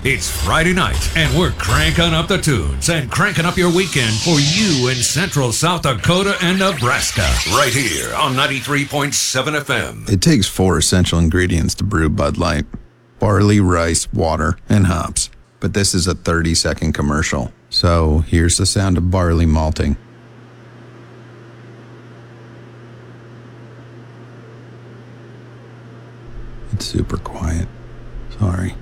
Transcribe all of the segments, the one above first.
It's Friday night, and we're cranking up the tunes and cranking up your weekend for you in Central South Dakota and Nebraska. Right here on 93.7 FM. It takes 4 essential ingredients to brew Bud Light: barley, rice, water, and hops. But this is a 30-second commercial. So here's the sound of barley malting. It's super quiet. Sorry.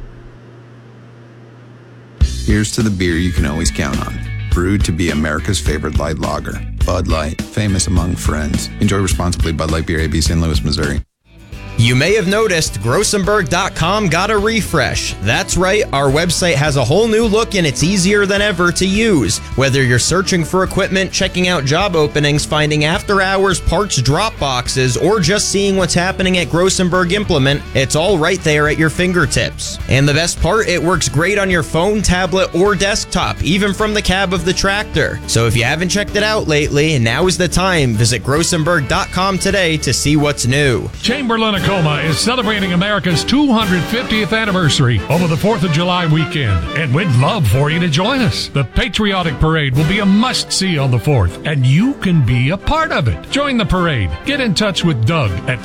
Here's to the beer you can always count on. Brewed to be America's favorite light lager. Bud Light, famous among friends. Enjoy responsibly. Bud Light Beer, AB, St. Louis, Missouri. You may have noticed Grossenberg.com got a refresh. That's right, our website has a whole new look and it's easier than ever to use. Whether you're searching for equipment, checking out job openings, finding after-hours parts drop boxes, or just seeing what's happening at Grossenberg Implement, it's all right there at your fingertips. And the best part, it works great on your phone, tablet, or desktop, even from the cab of the tractor. So if you haven't checked it out lately, now is the time. Visit Grossenberg.com today to see what's new. Chamberlain Tacoma is celebrating America's 250th anniversary over the 4th of July weekend, and we'd love for you to join us. The Patriotic Parade will be a must-see on the 4th, and you can be a part of it. Join the parade. Get in touch with Doug at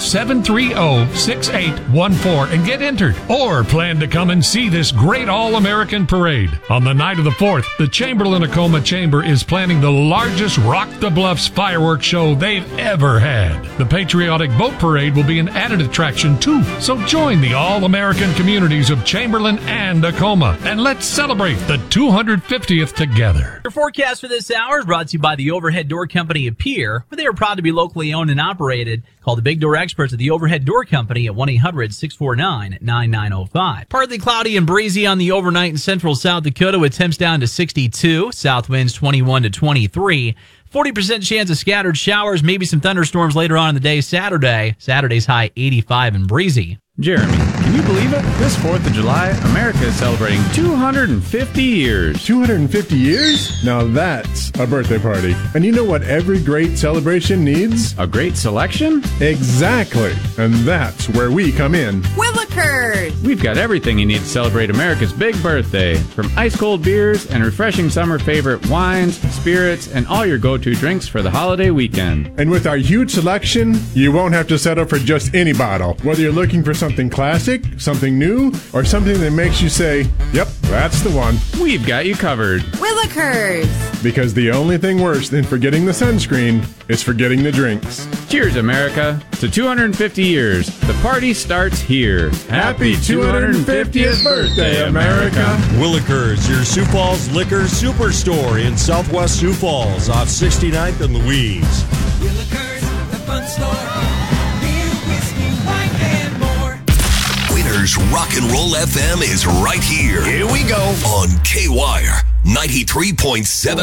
730-6814 and get entered, or plan to come and see this great all-American parade. On the night of the 4th, the Chamberlain-Tacoma Chamber is planning the largest Rock the Bluffs fireworks show they've ever had. The Patriotic Boat Parade will be an added attraction too, so join the all-American communities of Chamberlain and Tacoma, and let's celebrate the 250th together. Your forecast for this hour is brought to you by the Overhead Door Company of Pierre, where they are proud to be locally owned and operated. Call the Big Door experts at the Overhead Door Company at 1-800-649-9905. Partly cloudy and breezy on the overnight in central South Dakota with temps down to 62, south winds 21 to 23. 40% chance of scattered showers, maybe some thunderstorms later on in the day Saturday. Saturday's high 85 and breezy. Jeremy, can you believe it? This 4th of July, America is celebrating 250 years. 250 years? Now that's a birthday party. And you know what every great celebration needs? A great selection? Exactly. And that's where we come in. Willikers! We've got everything you need to celebrate America's big birthday. From ice-cold beers and refreshing summer favorite wines, spirits, and all your go-to drinks for the holiday weekend. And with our huge selection, you won't have to settle for just any bottle. Whether you're looking for something classic, something new, or something that makes you say, yep, that's the one. We've got you covered. Willikers! Because the only thing worse than forgetting the sunscreen is forgetting the drinks. Cheers, America, to 250 years. The party starts here. Happy 250th birthday, America. Willikers, your Sioux Falls liquor superstore in southwest Sioux Falls off 69th and Louise. Willikers, the fun store. Beer, whiskey, wine, and more. Winners Rock and Roll FM is right here. Here we go. On K-Wire 93.7